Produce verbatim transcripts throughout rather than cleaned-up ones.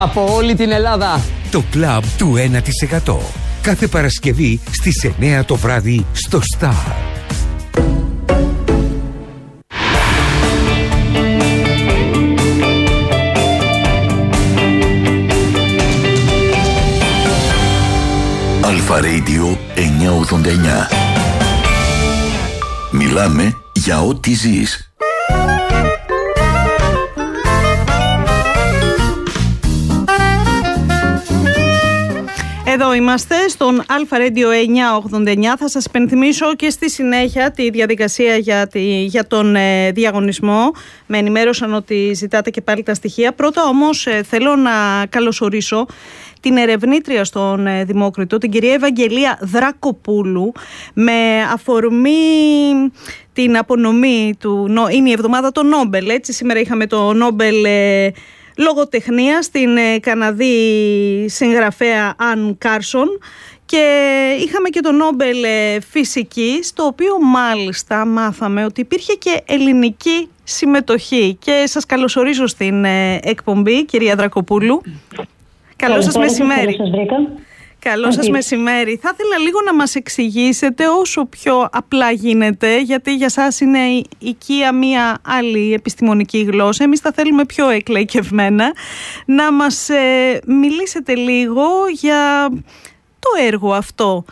Από όλη την Ελλάδα. Το κλαμπ του ένα τοις εκατό. Κάθε Παρασκευή στις εννιά το βράδυ στο Star. Αλφα Radio εννιακόσια ογδόντα εννιά. Μιλάμε για ό,τι ζεις. Εδώ είμαστε στον Αλφα Radio εννιακόσια ογδόντα εννιά. Θα σας υπενθυμίσω και στη συνέχεια τη διαδικασία για, τη, για τον ε, διαγωνισμό. Με ενημέρωσαν ότι ζητάτε και πάλι τα στοιχεία. Πρώτα όμως ε, θέλω να καλωσορίσω την ερευνήτρια στον ε, Δημόκριτο, την κυρία Ευαγγελία Δρακοπούλου, με αφορμή την απονομή του... Είναι η εβδομάδα των Νόμπελ, έτσι. Σήμερα είχαμε το Νόμπελ... Ε, λογοτεχνία στην ε, Καναδή συγγραφέα Αν Κάρσον και είχαμε και το Νόμπελ ε, φυσικής, το οποίο μάλιστα μάθαμε ότι υπήρχε και ελληνική συμμετοχή και σας καλωσορίζω στην ε, εκπομπή, κυρία Δρακοπούλου. Καλό σας μεσημέρι. Καλό σας μεσημέρι. Θα ήθελα λίγο να μας εξηγήσετε όσο πιο απλά γίνεται, γιατί για σας είναι οικία μία άλλη επιστημονική γλώσσα. Εμείς τα θέλουμε πιο εκλαϊκευμένα. Να μας ε, μιλήσετε λίγο για το έργο αυτό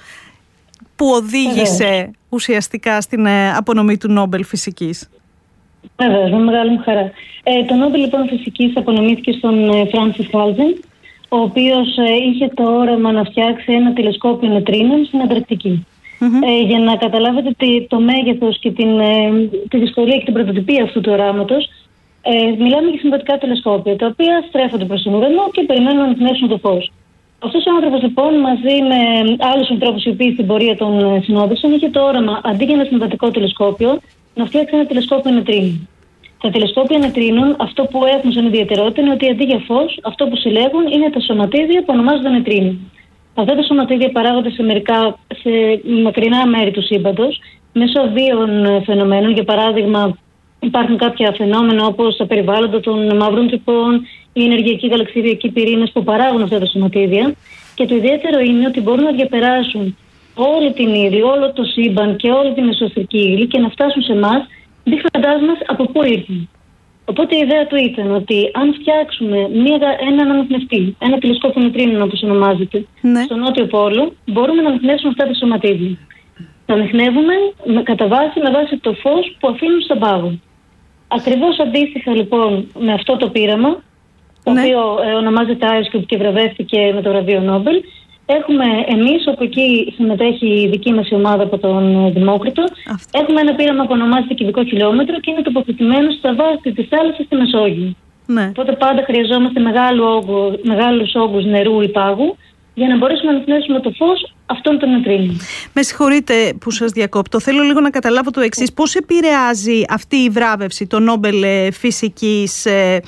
που οδήγησε Βεβαίως. ουσιαστικά στην ε, απονομή του Νόμπελ Φυσικής. Βεβαίως, με μεγάλη μου χαρά. Ε, το Νόμπελ λοιπόν Φυσικής απονομήθηκε στον Φράνσις Χάλζεν, ο οποίος ε, είχε το όραμα να φτιάξει ένα τηλεσκόπιο νετρίνων στην Ανταρκτική. Mm-hmm. Ε, για να καταλάβετε τη, το μέγεθος και την, ε, τη δυσκολία και την πρωτοτυπία αυτού του οράματος, ε, μιλάμε για συμβατικά τηλεσκόπια, τα οποία στρέφονται προς τον ουρανό και περιμένουν να ανοιχνεύσουν το φως. Αυτός ο άνθρωπος λοιπόν, μαζί με άλλους ανθρώπους οι οποίοι στην πορεία τον συνόδευσαν, είχε το όραμα αντί για ένα συμβατικό τηλεσκόπιο να φτιάξει ένα τηλεσκόπιο νετρίνων. Τα τηλεσκόπια νετρίνων, αυτό που έχουν σαν ιδιαιτερότητα είναι ότι αντί για φως, αυτό που συλλέγουν είναι τα σωματίδια που ονομάζονται νετρίνοι. Αυτά τα σωματίδια παράγονται σε, μερικά, σε μακρινά μέρη του σύμπαντος μέσω δύο φαινομένων. Για παράδειγμα, υπάρχουν κάποια φαινόμενα όπως τα περιβάλλοντα των μαύρων τρυπών, οι ενεργειακοί γαλαξιδιακοί πυρήνες που παράγουν αυτά τα σωματίδια. Και το ιδιαίτερο είναι ότι μπορούν να διαπεράσουν όλη την ύλη, όλο το σύμπαν και όλη την εσωτερική ύλη και να φτάσουν σε εμάς, δείχνοντάς μας από πού ήρθαν. Οπότε η ιδέα του ήταν ότι αν φτιάξουμε μία, έναν αναπνευστή, ένα τηλεσκόπιο νετρίνων όπως ονομάζεται, ναι. στον Νότιο Πόλο, μπορούμε να ανοιχνεύσουμε αυτά τα σωματίδια. Τα ανοιχνεύουμε με, κατά βάση, με βάση το φως που αφήνουν στον πάγο. Ακριβώς αντίστοιχα λοιπόν με αυτό το πείραμα, το ναι. οποίο ε, ονομάζεται Άισκιουπ και βραβεύτηκε με το βραβείο Νόμπελ, έχουμε εμείς, όπου εκεί συμμετέχει η δική μας ομάδα από τον Δημόκριτο, αυτό. Έχουμε ένα πείραμα που ονομάζεται κυβικό χιλιόμετρο και είναι τοποθετημένο στα βάθη της θάλασσας στη Μεσόγειο. Ναι. Οπότε πάντα χρειαζόμαστε μεγάλου όγκου, μεγάλους όγκους νερού ή πάγου για να μπορέσουμε να ανοιχνεύσουμε το φως αυτών των νετρίνων. Με συγχωρείτε που σας διακόπτω. Θέλω λίγο να καταλάβω το εξής. Πώς επηρεάζει αυτή η βράβευση, το Νόμπελ Φυσικής, ε,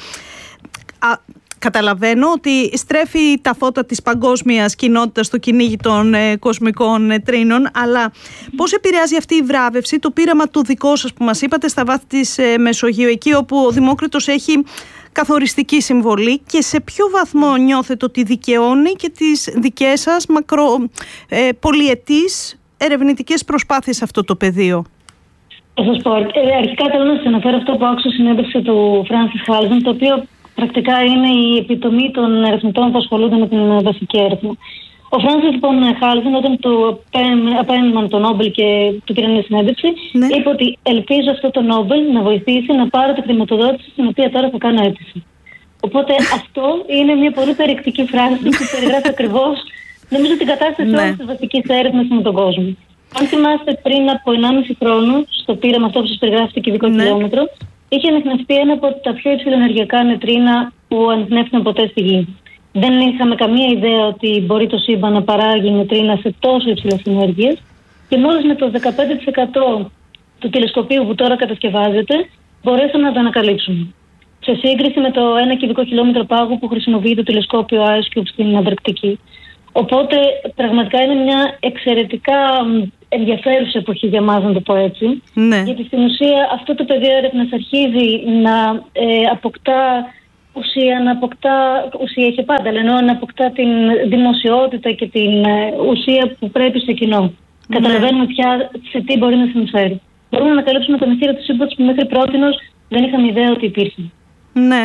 α, καταλαβαίνω ότι στρέφει τα φώτα της παγκόσμιας κοινότητας στο κυνήγι των ε, κοσμικών νετρίνων, αλλά πώς επηρεάζει αυτή η βράβευση το πείραμα του δικό σας που μας είπατε στα βάθη της ε, Μεσογείου, εκεί όπου ο Δημόκριτος έχει καθοριστική συμβολή, και σε ποιο βαθμό νιώθετε ότι δικαιώνει και τις δικές σας μακρο, ε, πολυετής ερευνητικές προσπάθειες σε αυτό το πεδίο? Θα σας πω, ε, αρχικά θέλω να σας αναφέρω αυτό που άκουσα συνέντευξη του Φράνσις Χάλζεν, το οποίο πρακτικά είναι η επιτομή των ερευνητών που ασχολούνται με την βασική έρευνα. Ο Φράνσις λοιπόν Χάλζεν, όταν του απέναντι το Νόμπελ και του πήραν μια συνέντευξη, ναι. είπε ότι ελπίζω αυτό το Νόμπελ να βοηθήσει να πάρω τη χρηματοδότηση στην οποία τώρα θα κάνω αίτηση. Οπότε αυτό είναι μια πολύ περιεκτική φράση που περιγράφει ακριβώς, νομίζω, την κατάσταση ναι. όλης της βασικής έρευνας με τον κόσμο. Αν θυμάστε, πριν από ενάμιση χρόνο, στο πείραμα αυτό που σας περιγράφει το κυβικό ναι. χιλιόμετρο, είχε ανοιχνευτεί ένα από τα πιο υψηλοενεργειακά νετρίνα που ανοιχνεύτηκαν ποτέ στη Γη. Δεν είχαμε καμία ιδέα ότι μπορεί το σύμπαν να παράγει νετρίνα σε τόσο υψηλές ενέργειες, και μόλις με το δεκαπέντε τοις εκατό του τηλεσκοπίου που τώρα κατασκευάζεται μπορέσαμε να το ανακαλύψουμε. Σε σύγκριση με το ένα κυβικό χιλιόμετρο πάγου που χρησιμοποιεί το τηλεσκόπιο Άισκιουπ στην Ανταρκτική. Οπότε πραγματικά είναι μια εξαιρετικά ενδιαφέρουσα εποχή για μας, να το πω έτσι. Ναι. Γιατί στην ουσία αυτό το πεδίο έρευνας αρχίζει να ε, αποκτά ουσία να αποκτά, ουσία είχε πάντα, αλλά εννοώ να αποκτά την δημοσιότητα και την ουσία που πρέπει στο κοινό. Ναι. Καταλαβαίνουμε πια σε τι μπορεί να συνεισφέρει. Μπορούμε να ανακαλύψουμε τα μυστήρια του σύμπαντος που μέχρι πρότινος δεν είχαμε ιδέα ότι υπήρχε. Ναι.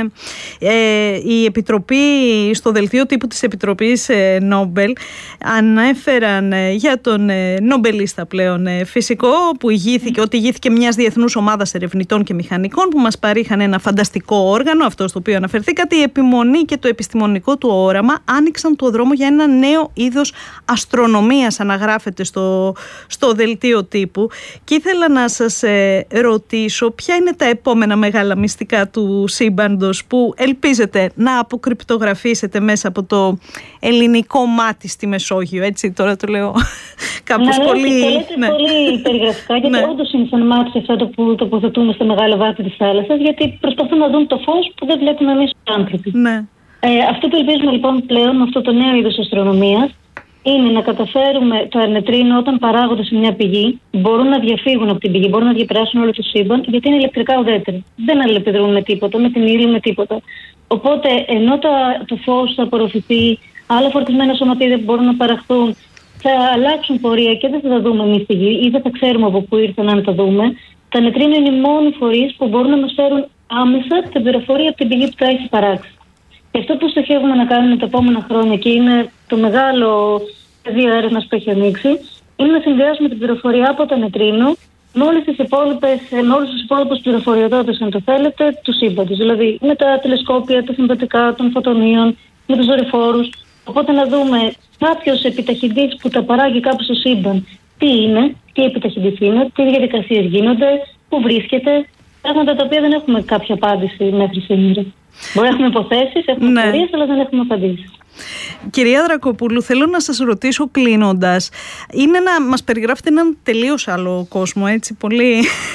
Ε, η Επιτροπή, στο δελτίο τύπου της Επιτροπής ε, Νόμπελ ανέφεραν ε, για τον ε, νομπελίστα πλέον ε, φυσικό που ηγήθηκε, ότι ηγήθηκε μιας διεθνούς ομάδας ερευνητών και μηχανικών που μας παρήχαν ένα φανταστικό όργανο, αυτό στο οποίο αναφερθήκατε. Η επιμονή και το επιστημονικό του όραμα άνοιξαν το δρόμο για ένα νέο είδος αστρονομίας, αναγράφεται στο, στο δελτίο τύπου. Και ήθελα να σας ε, ρωτήσω ποια είναι τα επόμενα μεγάλα μυστικά του σύμπαντος που ελπίζετε να αποκρυπτογραφήσετε μέσα από το ελληνικό μάτι στη Μεσόγειο. Έτσι, τώρα το λέω κάπως ναι, πολύ... Το λέτε ναι. πολύ περιγραφικά, γιατί ναι. όντως είναι σαν μάτι αυτά που τοποθετούμε στα μεγάλα βάθη της θάλασσας, γιατί προσπαθούν να δουν το φως που δεν βλέπουμε εμείς οι άνθρωποι. Ναι. Ε, αυτό που ελπίζουμε λοιπόν πλέον με αυτό το νέο είδος αστρονομίας είναι να καταφέρουμε το ερνετρίνο όταν παράγονται σε μια πηγή, μπορούν να διαφύγουν από την πηγή, μπορούν να διαπεράσουν όλο το σύμπαν, γιατί είναι ηλεκτρικά ουδέτεροι. Δεν αλληλεπιδρούν με τίποτα, με την ύλη, με τίποτα. Οπότε, ενώ το, το φως θα απορροφηθεί, άλλα φορτισμένα σωματίδια που μπορούν να παραχθούν, θα αλλάξουν πορεία και δεν θα τα δούμε εμείς στη γη ή δεν θα ξέρουμε από πού ήρθαν αν τα δούμε. Τα νετρίνο είναι οι μόνοι φορείς που μπορούν να μας φέρουν άμεσα την πληροφορία από την πηγή που τα έχει παράξει. Και αυτό που στοχεύουμε να κάνουμε τα επόμενα χρόνια, και είναι το μεγάλο πεδίο έρευνας που έχει ανοίξει, είναι να συνδυάσουμε την πληροφορία από τα νετρίνο με όλες τις υπόλοιπες, με όλους τους υπόλοιπους πληροφοριοδότες, αν το θέλετε, του σύμπαντος. Δηλαδή με τα τηλεσκόπια, τα συμβατικά των φωτονίων, με τους δορυφόρους. Οπότε να δούμε κάποιος επιταχυντής που τα παράγει κάπου στο σύμπαν, τι είναι, τι επιταχυντής είναι, τι διαδικασίες γίνονται, πού βρίσκεται. Πράγματα τα οποία δεν έχουμε κάποια απάντηση μέχρι σήμερα. Μπορεί να έχουμε υποθέσεις, έχουμε ναι. θεωρίες, αλλά δεν έχουμε απαντήσεις. Κυρία Δρακοπούλου, θέλω να σας ρωτήσω κλείνοντας, είναι να μας περιγράφετε έναν τελείως άλλο κόσμο, έτσι, πολύ...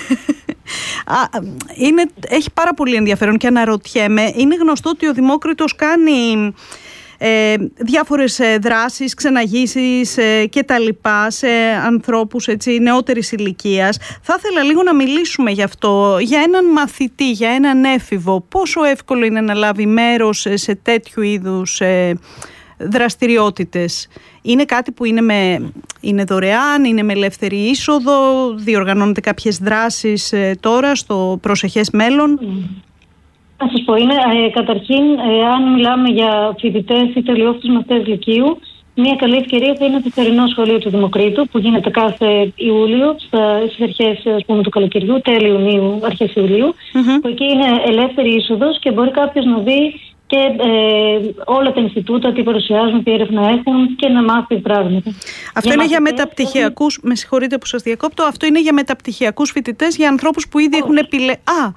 είναι, έχει πάρα πολύ ενδιαφέρον και αναρωτιέμαι, είναι γνωστό ότι ο Δημόκριτος κάνει... Ε, διάφορες ε, δράσεις, ξεναγήσεις ε, και τα λοιπά σε ανθρώπους έτσι, νεότερης ηλικίας. Θα ήθελα λίγο να μιλήσουμε γι' αυτό, για έναν μαθητή, για έναν έφηβο. Πόσο εύκολο είναι να λάβει μέρος σε τέτοιου είδους ε, δραστηριότητες? Είναι κάτι που είναι, με, είναι δωρεάν, είναι με ελεύθερη είσοδο, διοργανώνεται κάποιες δράσεις ε, τώρα στο προσεχές μέλλον? Mm. Να σας πω, είναι ε, καταρχήν, ε, αν μιλάμε για φοιτητές ή τελειόφοιτους μαθητές λυκείου, μια καλή ευκαιρία θα είναι το θερινό σχολείο του Δημοκρίτου, που γίνεται κάθε Ιούλιο, στις αρχές ας πούμε, του καλοκαιριού, τέλη Ιουνίου, αρχές Ιουλίου, mm-hmm. που εκεί είναι ελεύθερη είσοδος και μπορεί κάποιος να δει και ε, όλα τα Ινστιτούτα, τι παρουσιάζουν, τι έρευνα έχουν και να μάθει πράγματα. Αυτό για είναι για μεταπτυχιακούς, έχουν... με συγχωρείτε που σας διακόπτω, αυτό είναι για μεταπτυχιακούς φοιτητές, για ανθρώπους που ήδη oh. έχουν επιλέξει.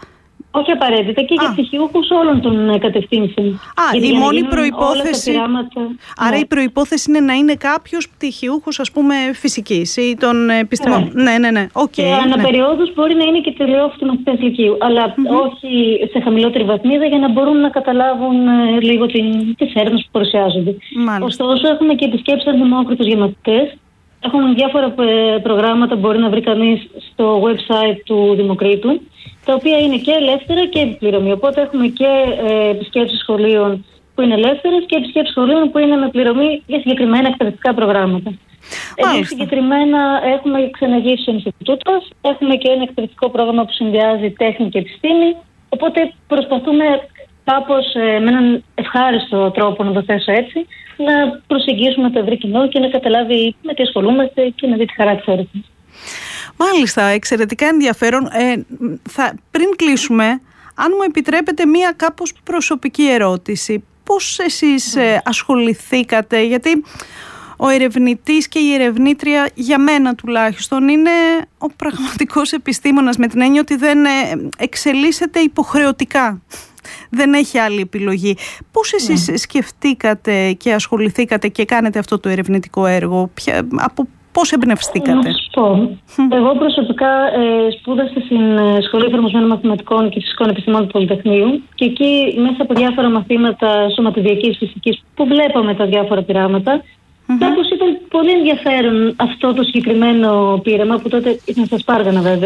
Όχι απαραίτητα, και για πτυχιούχους όλων των κατευθύνσεων. Α, η μόνη προϋπόθεση. Πειράματα... Άρα ναι. η προϋπόθεση είναι να είναι κάποιος πτυχιούχος, ας πούμε, φυσικής ή των επιστημών. Ναι, ναι, ναι. ναι. Okay, και ναι. αναπεριόδους μπορεί να είναι και τελειόφοιτοι μαθητές λυκείου, αλλά mm-hmm. όχι σε χαμηλότερη βαθμίδα, για να μπορούν να καταλάβουν ε, λίγο τις έρευνες που παρουσιάζονται. Μάλιστα. Ωστόσο, έχουμε και επισκέψεις Δημόκριτος για μαθητές. Έχουν διάφορα προγράμματα που μπορεί να βρει κανείς στο website του Δημοκρίτου, τα οποία είναι και ελεύθερα και επιπληρωμή. Οπότε έχουμε και ε, επισκέψεις σχολείων που είναι ελεύθερες και επισκέψεις σχολείων που είναι με πληρωμή για συγκεκριμένα εκπαιδευτικά προγράμματα. Επίσης, συγκεκριμένα έχουμε ξεναγήσει στο Ινστιτούτο μας, έχουμε και ένα εκπαιδευτικό πρόγραμμα που συνδυάζει τέχνη και επιστήμη. Οπότε προσπαθούμε κάπως ε, με έναν ευχάριστο τρόπο, να το θέσω έτσι, να προσεγγίσουμε το ευρύ κοινό και να καταλάβει με τι ασχολούμαστε και να δει τη χαρά της έρευνας. Μάλιστα, εξαιρετικά ενδιαφέρον. Ε, θα, πριν κλείσουμε, αν μου επιτρέπετε μία κάπως προσωπική ερώτηση. Πώς εσείς ε, ασχοληθήκατε, γιατί ο ερευνητής και η ερευνήτρια, για μένα τουλάχιστον, είναι ο πραγματικός επιστήμονας, με την έννοια ότι δεν ε, εξελίσσεται υποχρεωτικά. Δεν έχει άλλη επιλογή. Πώς εσείς ναι. σκεφτήκατε και ασχοληθήκατε και κάνετε αυτό το ερευνητικό έργο? Ποια, από πώς εμπνευστήκατε? Να σου πω. Εγώ προσωπικά ε, σπούδασα στην Σχολή Εφαρμοσμένων Μαθηματικών και Φυσικών Επιστημών του Πολυτεχνείου, και εκεί μέσα από διάφορα μαθήματα σωματιδιακής φυσικής που βλέπαμε τα διάφορα πειράματα, mm-hmm. κάπως ήταν πολύ ενδιαφέρον αυτό το συγκεκριμένο πείραμα, που τότε ήταν στα Σπάργανα βέβαια,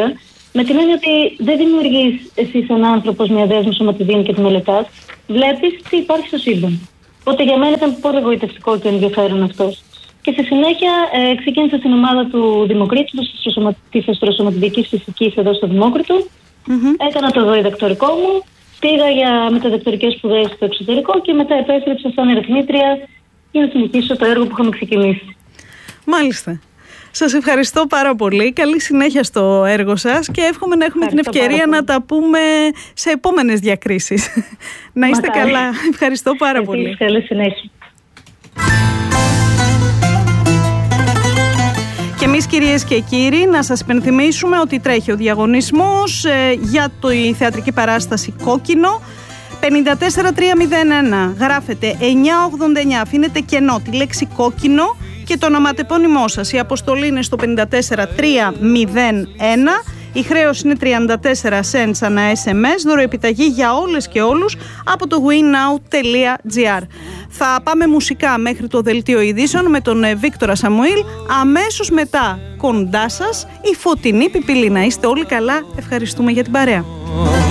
Με την έννοια ότι δεν δημιουργείς εσύ σαν άνθρωπος μια δέσμη σωματιδίων και τη μελετάς, βλέπεις τι υπάρχει στο σύμπαν. Οπότε για μένα ήταν πολύ εγωιτευτικό και ενδιαφέρον αυτός. Και στη συνέχεια ε, ξεκίνησα στην ομάδα του Δημοκρίτου, της αστροσωματιδικής φυσικής εδώ στο Δημόκριτο. Mm-hmm. Έκανα το διδακτορικό μου, πήγα για μεταδιδακτορικές σπουδές στο εξωτερικό και μετά επέστρεψα σαν ερευνήτρια για να συνεχίσω το έργο που είχαμε ξεκινήσει. Μάλιστα. Σας ευχαριστώ πάρα πολύ. Καλή συνέχεια στο έργο σας και εύχομαι να έχουμε ευχαριστώ την ευκαιρία να τα πούμε σε επόμενες διακρίσεις. Να είστε Μακάρι. Καλά. Ευχαριστώ πάρα Ευχαριστώ. πολύ. Καλή συνέχεια. Και εμείς, κυρίες και κύριοι, να σας υπενθυμίσουμε ότι τρέχει ο διαγωνισμός ε, για τη θεατρική παράσταση Κόκκινο. πέντε τέσσερα τρία μηδέν ένα. Γράφετε εννιά ογδόντα εννιά, αφήνετε κενό τη λέξη κόκκινο και το ονοματεπώνυμό σας. Η αποστολή είναι στο πέντε τέσσερα τρία μηδέν ένα. Η χρέωση είναι τριάντα τέσσερα cents ανά ες εμ ες, δωροεπιταγή για όλες και όλους από το winnow τελεία τζι άρ. Θα πάμε μουσικά μέχρι το δελτίο ειδήσεων με τον Βίκτορα Σαμουήλ. Αμέσως μετά κοντά σας η Φωτεινή Πιπιλίνα. Είστε όλοι καλά, ευχαριστούμε για την παρέα.